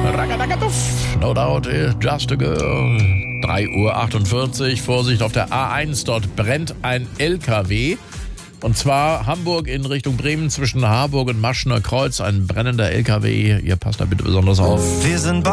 Ragadagatuff, no doubt, just a girl. 3:48 Uhr, Vorsicht auf der A1, dort brennt ein LKW. Und zwar Hamburg in Richtung Bremen zwischen Harburg und Maschener Kreuz, ein brennender LKW. Ihr passt da bitte besonders auf. Wir sind